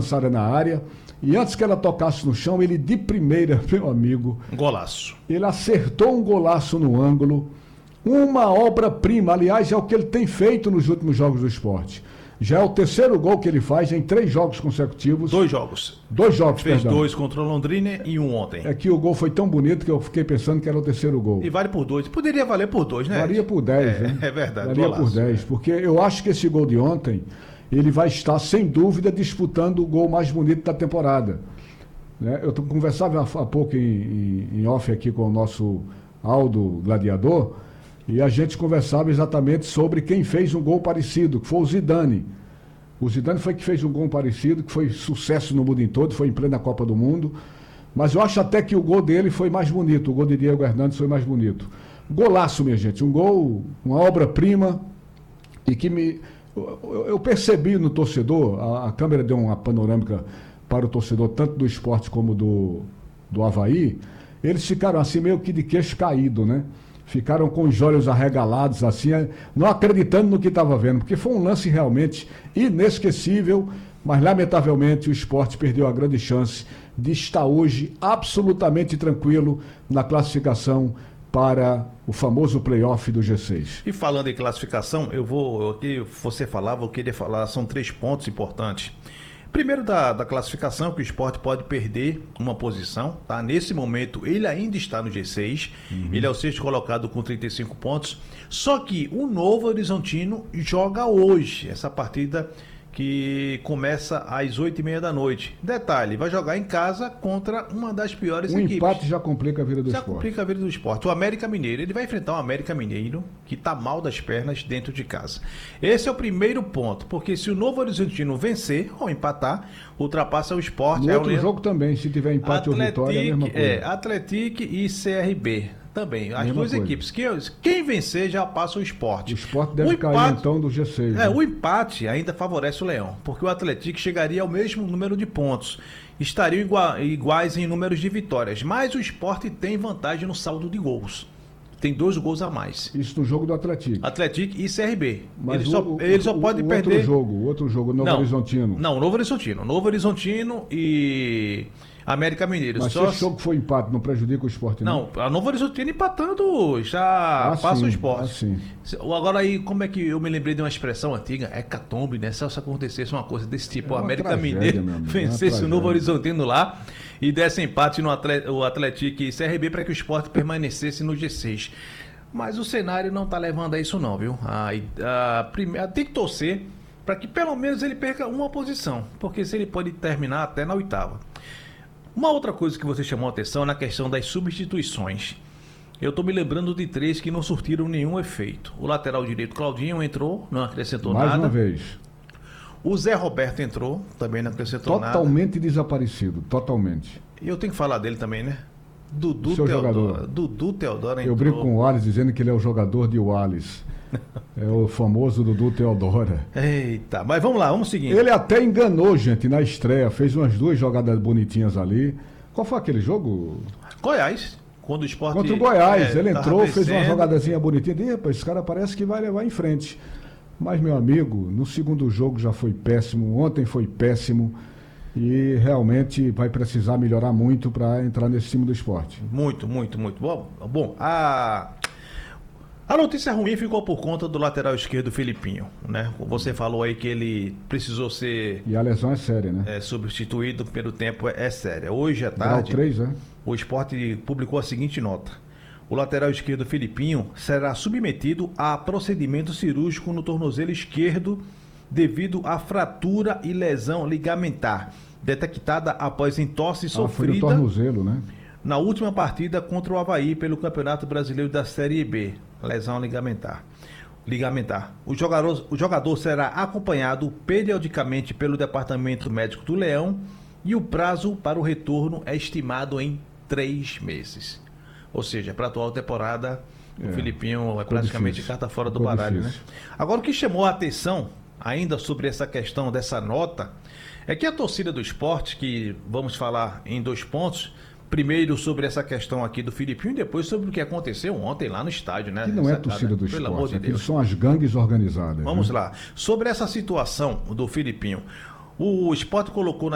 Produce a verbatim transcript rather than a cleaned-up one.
lançada na área, e antes que ela tocasse no chão, ele de primeira, meu amigo... Golaço. Ele acertou um golaço no ângulo, uma obra-prima, aliás, é o que ele tem feito nos últimos jogos do Sport. Já é o terceiro gol que ele faz em três jogos consecutivos. Dois jogos. Dois jogos, Fez perdão. dois contra o Londrina e um ontem. É que o gol foi tão bonito que eu fiquei pensando que era o terceiro gol. E vale por dois. Poderia valer por dois, né? Valia por dez, é, né? É verdade. Valia golaço, por dez, é. porque eu acho que esse gol de ontem, ele vai estar, sem dúvida, disputando o gol mais bonito da temporada. Né? Eu conversava há pouco em, em, em off aqui com o nosso Aldo Gladiador, e a gente conversava exatamente sobre quem fez um gol parecido, que foi o Zidane. O Zidane foi que fez um gol parecido, que foi sucesso no mundo em todo, foi em plena Copa do Mundo. Mas eu acho até que o gol dele foi mais bonito, o gol de Diego Hernandes foi mais bonito. Golaço, minha gente, um gol, uma obra-prima, e que me... Eu, eu percebi no torcedor, a, a câmera deu uma panorâmica para o torcedor, tanto do Sport como do, do Avaí, eles ficaram assim meio que de queixo caído, né? Ficaram com os olhos arregalados, assim, não acreditando no que estava vendo, porque foi um lance realmente inesquecível, mas lamentavelmente o Sport perdeu a grande chance de estar hoje absolutamente tranquilo na classificação para o famoso playoff do G seis. E falando em classificação, eu vou, o que você falava, eu queria falar, são três pontos importantes. Primeiro da, da classificação, que o Sport pode perder uma posição, tá? Nesse momento ele ainda está no G seis, uhum. Ele é o sexto colocado com trinta e cinco pontos, só que o Novo Horizontino joga hoje, essa partida que começa às oito e meia da noite. Detalhe, vai jogar em casa contra uma das piores um equipes. Um empate já complica a vida do já Sport. Já complica a vida do Sport. O América Mineiro, ele vai enfrentar o América Mineiro, que está mal das pernas dentro de casa. Esse é o primeiro ponto, porque se o Novo Horizontino vencer ou empatar, ultrapassa o Sport. No é outro o... jogo também, se tiver empate Atletic, ou vitória, é a mesma coisa. É, Atlético e C R B. Também, as duas coisa. equipes. Quem, quem vencer já passa o Sport. O Sport deve o cair empate, então do G seis. É, né? O empate ainda favorece o Leão, porque o Atlético chegaria ao mesmo número de pontos. Estariam igua, iguais em números de vitórias, mas o Sport tem vantagem no saldo de gols. Tem dois gols a mais. Isso no jogo do Atlético. Atlético e C R B. Mas ele o, só, o, ele só o, pode o perder... outro jogo, o outro jogo, Novo não, Horizontino. Não, Novo Horizontino. Novo Horizontino e... América Mineiro. Mas só se esse jogo for empate, não prejudica o Sport, não? Não, a Novo Horizontino empatando já ah, passa sim, o Sport. Ah, sim. Agora aí, como é que eu me lembrei de uma expressão antiga? É hecatombe, né? Se acontecesse uma coisa desse tipo, é o América Mineiro vencesse o Novo Horizontino lá e desse empate no Atlético, o Atlético e C R B para que o Sport permanecesse no G seis. Mas o cenário não tá levando a isso não, viu? A, a, a primeira, tem que torcer para que pelo menos ele perca uma posição, porque se ele pode terminar até na oitava. Uma outra coisa que você chamou a atenção é na questão das substituições. Eu estou me lembrando de três que não surtiram nenhum efeito. O lateral direito Claudinho entrou, não acrescentou Mais nada. Mais uma vez. O Zé Roberto entrou, também não acrescentou totalmente nada. Totalmente desaparecido, totalmente. E eu tenho que falar dele também, né? Dudu Seu Teodoro. jogador. Dudu Teodoro entrou. Eu brinco com o Wallace dizendo que ele é o jogador de Wallace. É o famoso Dudu Teodora. Eita, mas vamos lá, vamos seguir. Ele até enganou, gente, na estreia. Fez umas duas jogadas bonitinhas ali. Qual foi aquele jogo? Goiás. Quando o Sport... Contra o Goiás. É, ele entrou, vencendo. fez uma jogadazinha bonitinha. E, rapaz, esse cara parece que vai levar em frente. Mas, meu amigo, no segundo jogo já foi péssimo. Ontem foi péssimo. E realmente vai precisar melhorar muito para entrar nesse time do Sport. Muito, muito, muito. Bom, bom a... A notícia ruim ficou por conta do lateral esquerdo Filipinho, né? Você falou aí que ele precisou ser... E a lesão é séria, né? É, substituído pelo tempo, é, é séria. Hoje à tarde, três, né? O Sport publicou a seguinte nota. O lateral esquerdo Filipinho será submetido a procedimento cirúrgico no tornozelo esquerdo devido à fratura e lesão ligamentar, detectada após entorse ah, sofrida... Foi no tornozelo, né? Na última partida contra o Avaí pelo Campeonato Brasileiro da Série B, lesão ligamentar. ligamentar. O jogador, o jogador será acompanhado periodicamente pelo Departamento Médico do Leão e o prazo para o retorno é estimado em três meses. Ou seja, para a atual temporada, é, o Filipinho é praticamente difícil. Carta fora do Ficou baralho, difícil. né? Agora, o que chamou a atenção, ainda sobre essa questão dessa nota, é que a torcida do Sport, que vamos falar em dois pontos... Primeiro sobre essa questão aqui do Filipinho e depois sobre o que aconteceu ontem lá no estádio, né? Que não é torcida do Sport, amor de Deus. São as gangues organizadas. Vamos né? lá. Sobre essa situação do Filipinho, o Sport colocou na